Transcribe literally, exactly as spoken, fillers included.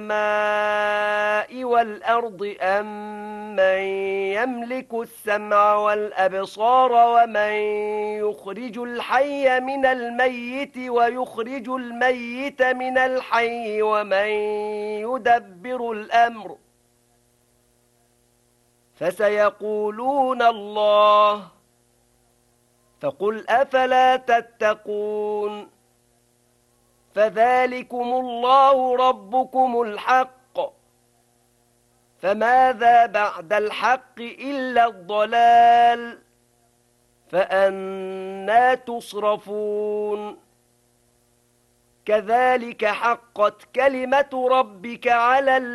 السماء والأرض أمن يملك السمع والأبصار ومن يخرج الحي من الميت ويخرج الميت من الحي ومن يدبر الأمر فسيقولون الله فقل أفلا تتقون فذلكم الله ربكم الحق فماذا بعد الحق إلا الضلال فأنى تصرفون كذلك حقت كلمة ربك على